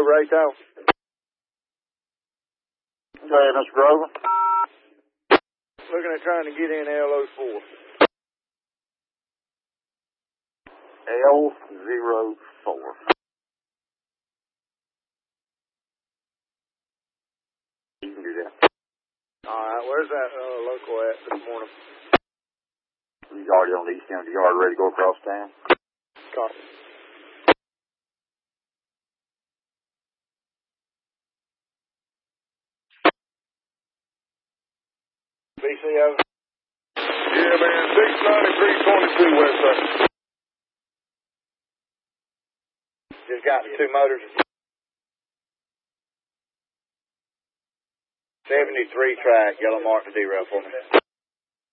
right out. Okay, Mr. Grover. Looking at trying to get in L04. L04. You can do that. Alright, where's that local at this morning? He's already on the east end of the yard, ready to go across town. Copy. BCO? Yeah, man, 69322 west side. Just got the 2 motors. 73 track, yellow mark to derail for me.